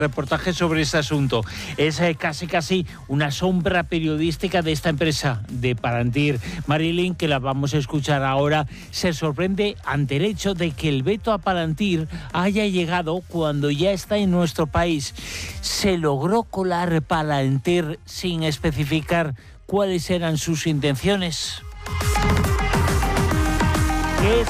reportaje sobre este asunto. Es casi una sombra periodística de esta empresa de Palantir. Marilyn, que la vamos a escuchar ahora, se sorprende ante el hecho de que el veto a Palantir haya llegado cuando ya está en nuestro país. ¿Se logró colar Palantir sin especificar cuáles eran sus intenciones? ¿Qué es